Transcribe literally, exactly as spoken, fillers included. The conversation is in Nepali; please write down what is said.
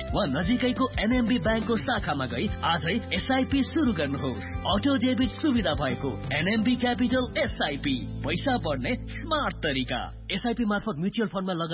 वा नजिकैको एनएमबी ब्याङ्कको शाखामा गई आजै एसआईपी सुरु गर्नुहोस्। अटो डेबिट सुविधा भएको एनएमबी क्यापिटल एसआईपी, पैसा बढ्ने स्मार्ट तरिका। एसआईपी मार्फत म्युचुअल फन्डमा